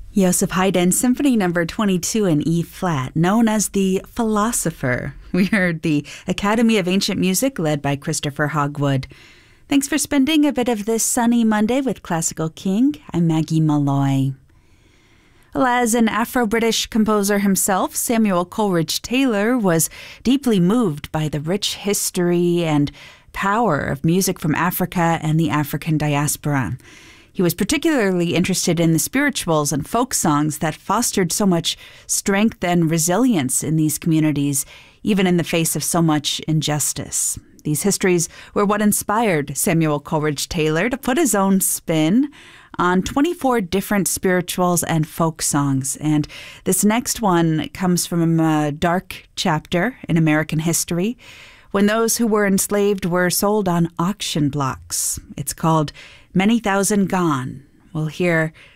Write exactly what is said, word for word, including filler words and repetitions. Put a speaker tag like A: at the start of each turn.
A: Joseph Haydn, Symphony Number twenty-two in E flat, known as the Philosopher. We heard the Academy of Ancient Music, led by Christopher Hogwood. Thanks for spending a bit of this sunny Monday with Classical King. I'm Maggie Malloy. Well, as an Afro-British composer himself, Samuel Coleridge Taylor was deeply moved by the rich history and power of music from Africa and the African diaspora. He was particularly interested in the spirituals and folk songs that fostered so much strength and resilience in these communities, even in the face of so much injustice. These histories were what inspired Samuel Coleridge Taylor to put his own spin on twenty-four different spirituals and folk songs. And this next one comes from a dark chapter in American history, when those who were enslaved were sold on auction blocks. It's called Many Thousand Gone. We'll hear